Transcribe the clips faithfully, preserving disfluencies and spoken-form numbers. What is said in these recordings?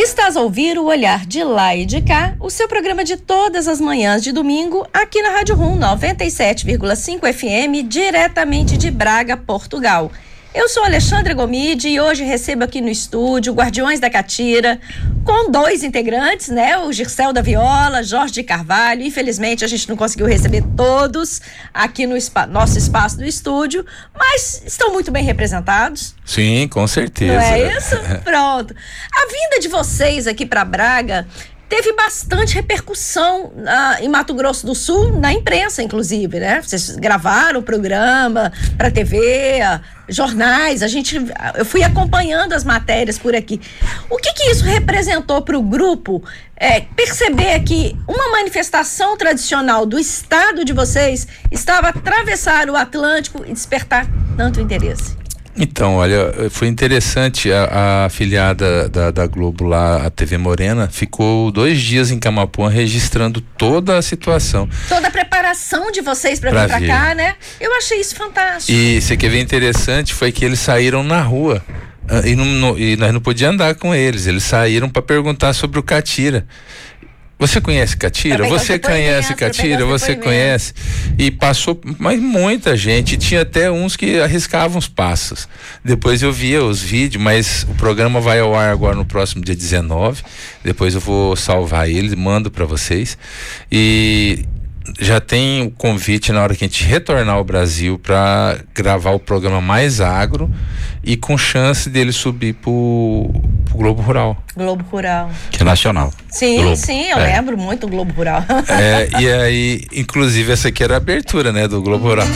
Estás a ouvir o Olhar de Lá e de Cá, o seu programa de todas as manhãs de domingo, aqui na Rádio Rum noventa e sete vírgula cinco F M, diretamente de Braga, Portugal. Eu sou Alexandra Gomide e hoje recebo aqui no estúdio Guardiões da Catira, com dois integrantes, né? O Gircel da Viola, Jorge de Carvalho. Infelizmente a gente não conseguiu receber todos aqui no espa- nosso espaço do estúdio, mas estão muito bem representados. Sim, com certeza. Não é isso? Pronto. A vinda de vocês aqui para Braga teve bastante repercussão uh, em Mato Grosso do Sul, na imprensa, inclusive, né? Vocês gravaram o programa para T V, uh, jornais, a gente, eu fui acompanhando as matérias por aqui. O que que isso representou para o grupo? É, perceber que uma manifestação tradicional do estado de vocês estava a atravessar o Atlântico e despertar tanto interesse? Então, olha, foi interessante, a, a afiliada da, da Globo lá, a T V Morena, ficou dois dias em Camapuã registrando toda a situação. Toda a preparação de vocês para vir para cá, né? Eu achei isso fantástico. E você quer ver interessante, foi que eles saíram na rua e, não, não, e nós não podíamos andar com eles, eles saíram para perguntar sobre o Catira. Você conhece Catira? Você conhece Catira? Você conhece? E passou, mas muita gente, tinha até uns que arriscavam os passos. Depois eu via os vídeos, mas o programa vai ao ar agora no próximo dia dezenove. Depois eu vou salvar ele, mando para vocês. E já tem o convite na hora que a gente retornar ao Brasil para gravar o programa mais agro e com chance dele subir pro, pro Globo Rural. Globo Rural. Que é nacional. Sim, Globo. sim, eu é. lembro muito do Globo Rural. É, e aí, inclusive, essa aqui era a abertura, né, do Globo Rural.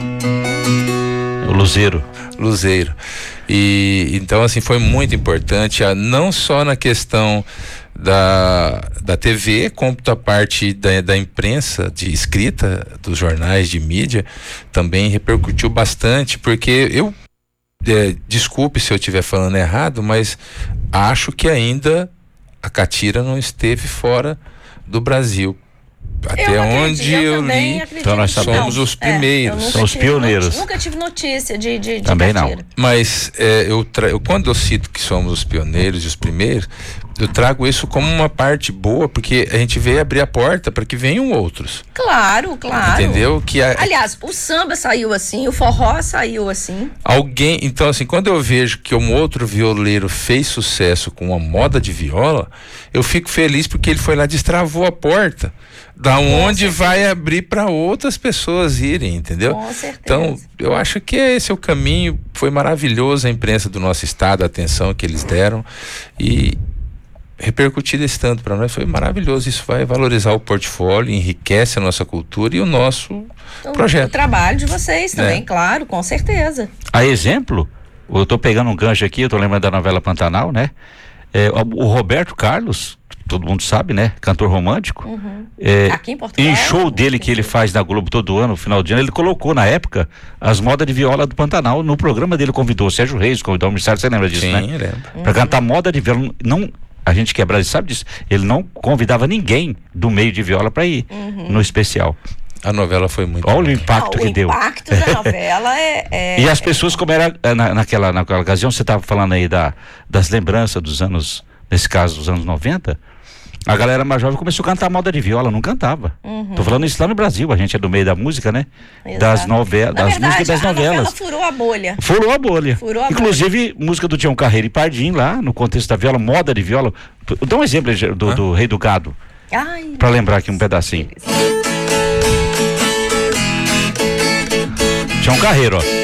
O Luzeiro. Luzeiro. E então, assim, foi muito importante, não só na questão da, da T V, como a parte da, da imprensa, de escrita, dos jornais, de mídia, também repercutiu bastante, porque eu, é, desculpe se eu estiver falando errado, mas acho que ainda a Catira não esteve fora do Brasil. Até eu onde eu, eu li, então nós somos os primeiros. É, São os pioneiros. Nunca tive notícia de, de, de Também Catira. não. Mas é, eu, tra- eu quando eu cito que somos os pioneiros e os primeiros, eu trago isso como uma parte boa, porque a gente veio abrir a porta para que venham outros. Claro, claro. Entendeu? Que a, Aliás, o samba saiu assim, o forró saiu assim. alguém, então assim, quando eu vejo que um outro violeiro fez sucesso com uma moda de viola, eu fico feliz porque ele foi lá, destravou a porta, da onde vai abrir para outras pessoas irem, entendeu? Com certeza. Então, eu acho que esse é o caminho. Foi maravilhoso a imprensa do nosso estado, a atenção que eles deram e repercutir esse tanto para nós foi maravilhoso. Isso vai valorizar o portfólio, enriquece a nossa cultura e o nosso Então, projeto. O trabalho de vocês também, É. claro, com certeza. A exemplo, eu tô pegando um gancho aqui, eu tô lembrando da novela Pantanal, né? É, o, o Roberto Carlos, todo mundo sabe, né? Cantor romântico. Uhum. É, Aqui em Portugal. em show dele que ele faz na Globo todo ano, no final de ano, ele colocou na época as modas de viola do Pantanal. No programa dele convidou o Sérgio Reis, convidou o Ministério, você lembra disso, Sim, né? lembro. Uhum. Pra cantar moda de viola. Não, a gente que é brasileiro sabe disso. Ele não convidava ninguém do meio de viola pra ir Uhum. no especial. A novela foi muito Olha o boa. impacto Não, que o deu. impacto da novela é... é E as pessoas, como era na, naquela, naquela ocasião, você estava falando aí da, das lembranças dos anos, nesse caso, dos anos noventa, a galera mais jovem começou a cantar moda de viola, não cantava. Uhum. Tô falando isso lá no Brasil, a gente é do meio da música, né? Exato. Das novelas, Na das verdade, músicas das a novelas. novela furou a bolha. Furou a bolha. Furou a Inclusive, música do Tião Carreiro e Pardim lá, no contexto da viola, moda de viola. Dá um exemplo do, do Rei do Gado, Ai, pra lembrar aqui um pedacinho. Tião Carreiro, ó.